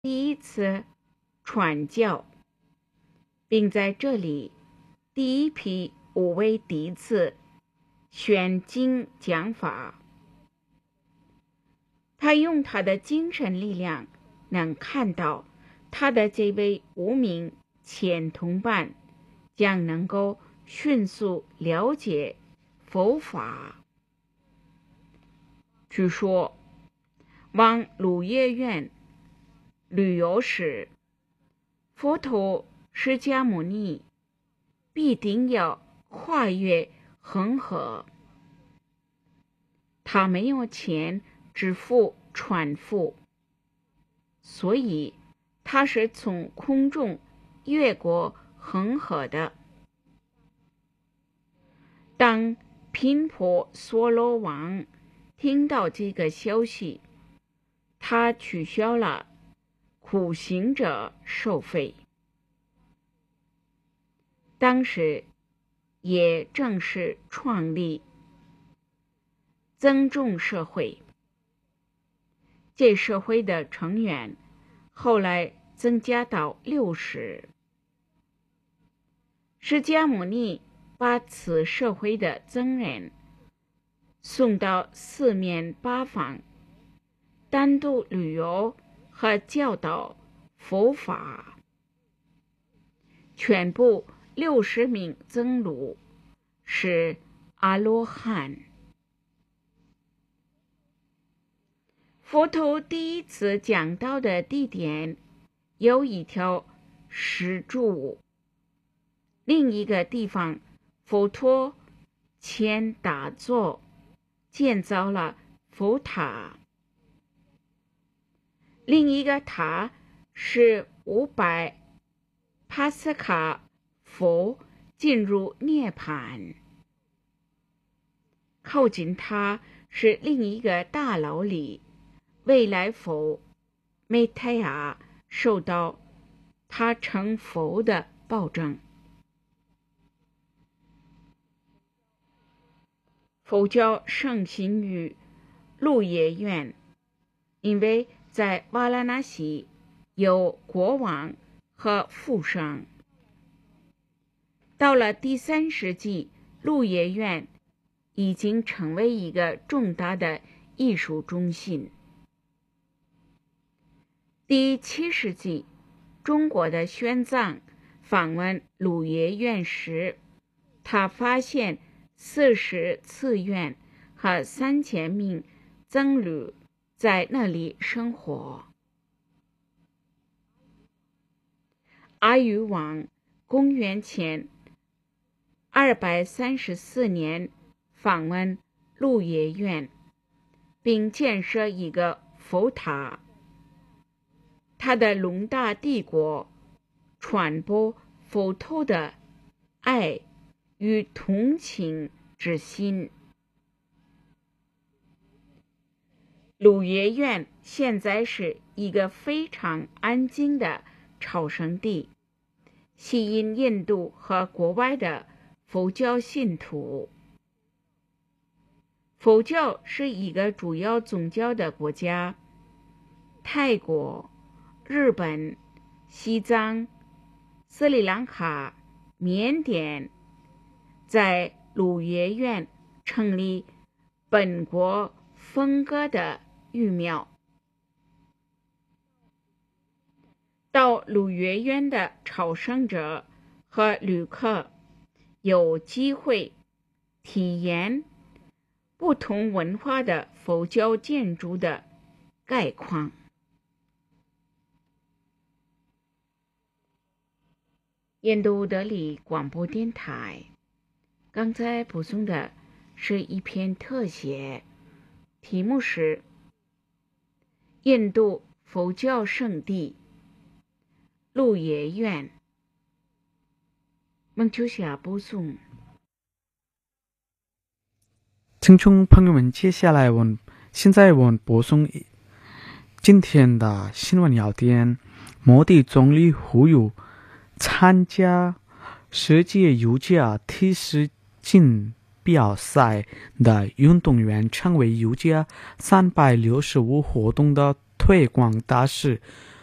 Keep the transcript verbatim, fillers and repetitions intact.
第一次传教，并在这里第一批五位弟子宣经讲法。他用他的精神力量能看到他的这位无名前同伴将能够迅速了解佛法。据说往鹿野苑旅游时，佛陀释迦牟尼必定要跨越恒河，他没有钱支付船夫，所以他是从空中越过恒河的。当频婆娑罗王听到这个消息，他取消了苦行者收费。当时也正式创立增众社会，这社会的成员后来增加到六十。释迦牟尼把此社会的僧人送到四面八方，单独旅游和教导佛法。全部六十名僧侣是阿罗汉。佛陀第一次讲道的地点有一条石柱，另一个地方佛陀前打坐建造了佛塔，另一个塔是五百帕斯卡佛进入涅槃，靠近它是另一个大楼里未来佛梅泰亚受到他成佛的保证。佛教盛行于鹿野苑，因为在瓦拉纳西有国王和富商。到了第三世纪，鹿野苑已经成为一个重大的艺术中心。第七世纪，中国的玄奘访问鹿野苑时，他发现四十寺院和三千名僧侣在那里生活。阿育王公元前二百三十四年访问鹿野苑，并建设一个佛塔。他的龙大帝国传播佛陀的爱与同情之心。鹿野苑现在是一个非常安静的朝圣地，吸引印度和国外的佛教信徒。佛教是一个主要宗教的国家，泰国、日本、西藏、斯里兰卡、缅甸在鹿野苑成立本国风格的玉庙。到鹿野苑的朝圣者和旅客有机会体验不同文化的佛教建筑的概况。印度德里广播电台刚才播送的是一篇特写，题目是印度佛教圣地鹿野苑。孟秋霞播送。 听众朋友们，接下来我们现在我们播送今天的新闻要点。摩迪总理呼吁参加世界瑜伽体式锦标赛的运动员成为瑜伽三百六十五活动的推广大使。